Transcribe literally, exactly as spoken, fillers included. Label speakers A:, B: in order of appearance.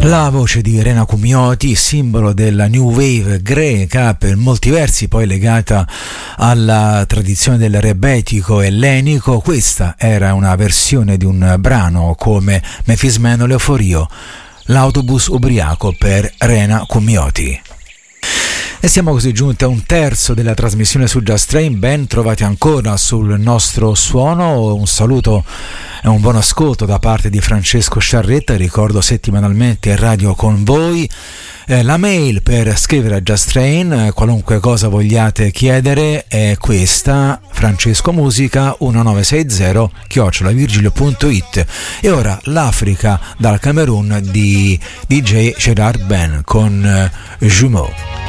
A: La voce di Rena Cumioti, simbolo della New Wave greca, per molti versi poi legata alla tradizione del rebetico ellenico. Questa era una versione di un brano come Mefismeno Leoforio, l'autobus ubriaco per Rena Cumioti. E siamo così giunti a un terzo della trasmissione su Just Train. Ben trovati ancora sul nostro suono. Un saluto e un buon ascolto da parte di Francesco Sciarretta. Ricordo settimanalmente in radio con voi. Eh, la mail per scrivere a Just Train, eh, qualunque cosa vogliate chiedere, è questa: francescomusica millenovecentossesanta chiocciola virgilio punto it. E ora l'Africa dal Camerun di D J Gerard Ben con eh, Jumeaux.